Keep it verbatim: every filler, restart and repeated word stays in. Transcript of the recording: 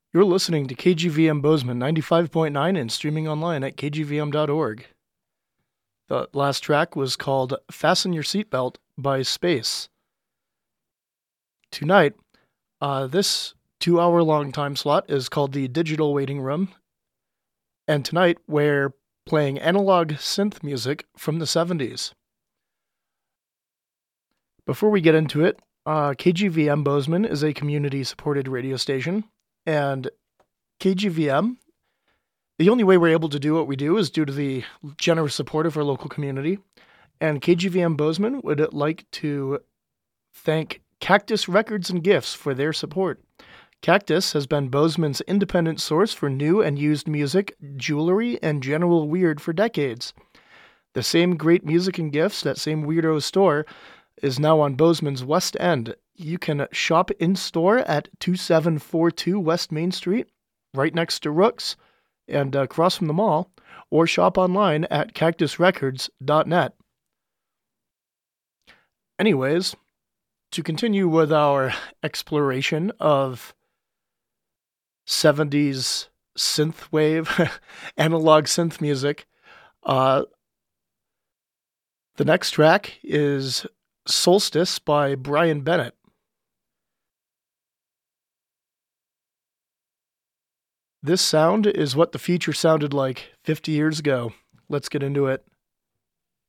You're listening to K G V M Bozeman ninety-five point nine and streaming online at k g v m dot org. The last track was called Fasten Your Seatbelt by Space. Tonight, uh, this two-hour-long time slot is called the Digital Waiting Room, and tonight we're playing analog synth music from the seventies. Before we get into it, uh, K G V M Bozeman is a community-supported radio station, and K G V M, the only way we're able to do what we do is due to the generous support of our local community. And K G V M Bozeman would like to thank Cactus Records and Gifts for their support. Cactus has been Bozeman's independent source for new and used music, jewelry, and general weird for decades. The same great music and gifts, that same weirdo store, is now on Bozeman's West End. You can shop in-store at twenty-seven forty-two West Main Street, right next to Rook's, and uh, across from the mall, or shop online at cactus records dot net. Anyways, to continue with our exploration of seventies synthwave, analog synth music, uh, the next track is Solstice by Brian Bennett. This sound is what the future sounded like fifty years ago. Let's get into it.